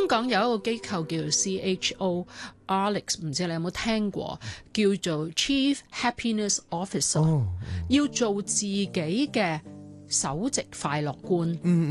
港有一個機構叫做 CHO，Alex 唔知你有冇聽過，叫做 Chief Happiness Officer，要做自己嘅首席快樂官。